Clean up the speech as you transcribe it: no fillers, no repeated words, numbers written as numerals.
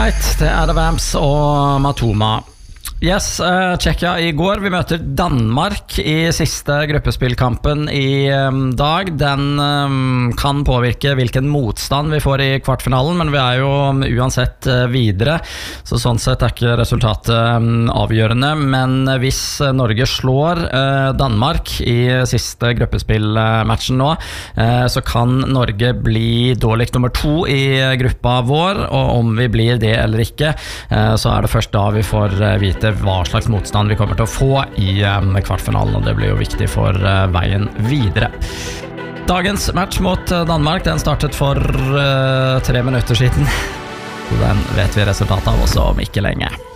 Alright, det det Vamps og Matoma. Yes, Tsjekkia I går. Vi møter Danmark I siste gruppespillkampen I dag. Den kan påvirke hvilken motstand vi får I kvartfinalen, men vi jo uansett videre. Så sånn sett ikke resultatet avgjørende. Men hvis Norge slår Danmark I siste gruppespillmatchen nå, så kan Norge bli dårlig nummer 2 I gruppa vår, og om vi blir det eller ikke, så det først da vi får vite hva slags motstand vi kommer til å få I kvartfinalen, og det blir jo viktig for veien videre. Dagens match mot Danmark, den startet for 3 minutter siden. Så den vet vi resultatet av også om ikke lenge.